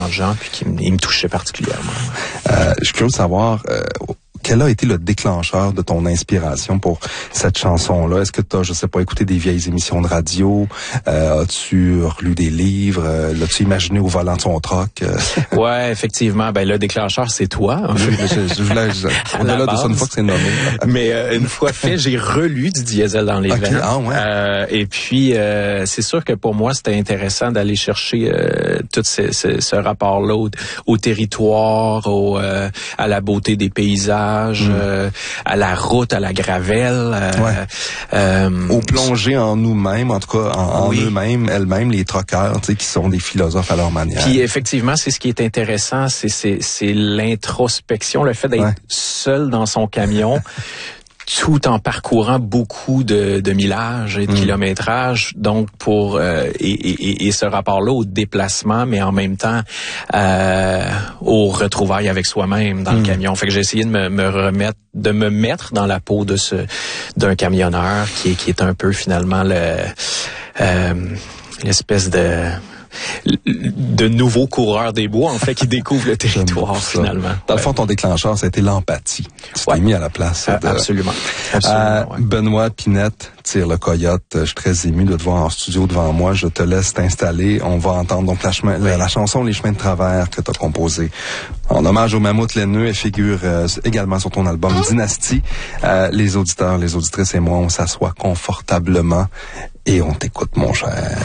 gens, puis il me touchait particulièrement. Je suis curieux de savoir... quel a été le déclencheur de ton inspiration pour cette chanson-là? Est-ce que tu as, je sais pas, écouté des vieilles émissions de radio? As-tu relu des livres? L'as-tu imaginé au volant de son troc? Ouais, effectivement. Ben, le déclencheur, c'est toi. En fait. Je voulais, au-delà de ça, une fois que c'est nommé. Mais une fois fait, j'ai relu du Diesel dans les veines. Ah, ouais. Et puis, c'est sûr que pour moi, c'était intéressant d'aller chercher tout ce rapport-là au territoire, à la beauté des paysages, à la route, à la gravelle. Au plonger en nous-mêmes, en tout cas en eux-mêmes, elles-mêmes, les troqueurs, tu sais, qui sont des philosophes à leur manière. Puis effectivement, c'est ce qui est intéressant, c'est l'introspection, le fait d'être seul dans son camion. Tout en parcourant beaucoup de millages et de kilométrages, donc pour et ce rapport-là au déplacement, mais en même temps au retrouvailles avec soi-même dans le camion. Fait que j'ai essayé de me mettre dans la peau d'un camionneur qui est un peu finalement l'espèce de nouveaux coureurs des bois, en fait, qui découvrent le territoire, finalement. Dans le fond, ton déclencheur, ça a été l'empathie. Tu t'es mis à la place. Absolument. Benoît Pinette, Tire le Coyote, je suis très ému de te voir en studio devant moi. Je te laisse t'installer. On va entendre donc la chanson Les Chemins de Travers que tu as composée en hommage au mammouth laineux. Elle figure également sur ton album Dynastie. Les auditeurs, les auditrices et moi, on s'assoit confortablement et on t'écoute, mon cher.